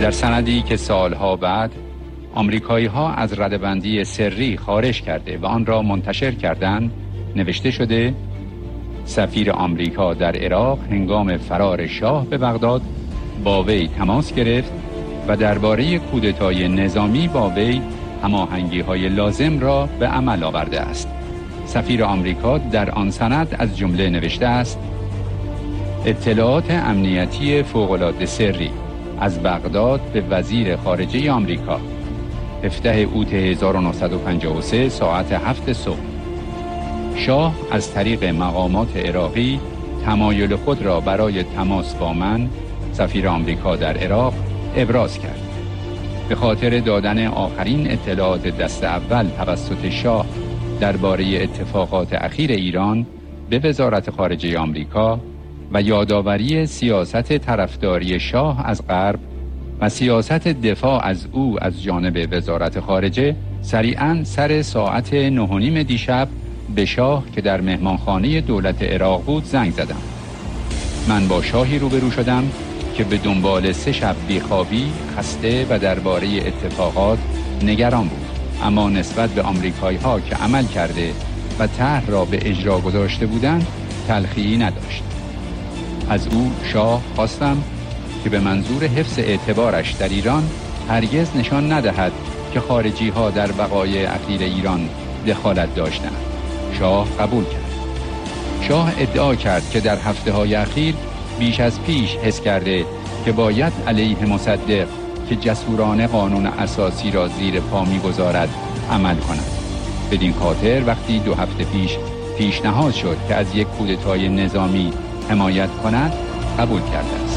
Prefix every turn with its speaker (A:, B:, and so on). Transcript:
A: در سندی که سالها بعد آمریکایی‌ها از ردبندی سری خارج کرده و آن را منتشر کردند نوشته شده: سفیر آمریکا در عراق هنگام فرار شاه به بغداد با وی تماس گرفت و درباره کودتای نظامی با وی هماهنگی‌های لازم را به عمل آورده است. سفیر آمریکا در آن سند از جمله نوشته است: اطلاعات امنیتی فوق‌العاده سری از بغداد به وزیر خارجه آمریکا 17 اوت 1953 ساعت 7 صبح. شاه از طریق مقامات عراقی تمایل خود را برای تماس با من، سفیر آمریکا در عراق، ابراز کرد. به خاطر دادن آخرین اطلاعات دست اول توسط شاه درباره اتفاقات اخیر ایران به وزارت خارجه آمریکا و یادآوری سیاست طرفداری شاه از غرب و سیاست دفاع از او از جانب وزارت خارجه، سریعاً سر ساعت 9:30 دیشب به شاه که در مهمانخانه دولت عراق بود زنگ زدم. من با شاهی روبرو شدم که به دنبال 3 شب بیخوابی، خسته و درباره اتفاقات نگران بود، اما نسبت به آمریکایی‌ها که عمل کرده و طرح را به اجرا گذاشته بودند تلخیی نداشت. از او شاه خواستم که به منظور حفظ اعتبارش در ایران هرگز نشان ندهد که خارجی‌ها در وقایع اخیر ایران دخالت داشتند. شاه قبول کرد. شاه ادعا کرد که در هفته‌های اخیر بیش از پیش حس کرده که باید علیه مصدق که جسورانه قانون اساسی را زیر پا می‌گذارد عمل کند. بدین خاطر وقتی 2 هفته پیش پیشنهاد شد که از یک کودتای نظامی حمایت کند قبول کرده است.